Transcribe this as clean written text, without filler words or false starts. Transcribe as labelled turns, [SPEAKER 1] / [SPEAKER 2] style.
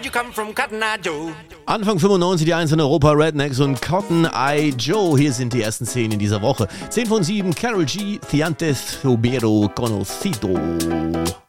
[SPEAKER 1] you come from, Cotton Eye Joe?
[SPEAKER 2] Anfang 95 die 1 in Europa, Rednecks und Cotton Eye Joe. Hier sind die ersten 10 in dieser Woche. 10 von 7, Karol G, Thiantes Ribeiro Conocido.